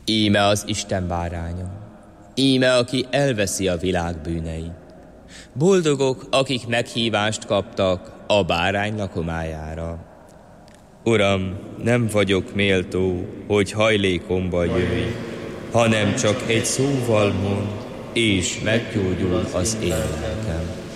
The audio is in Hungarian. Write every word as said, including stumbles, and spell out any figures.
Íme az Isten báránya, íme, aki elveszi a világ bűneit. Boldogok, akik meghívást kaptak a bárány lakomájára. Uram, nem vagyok méltó, hogy hajlékomba jöjj, hanem csak egy szóval mond, és meggyógyul az én lelkem.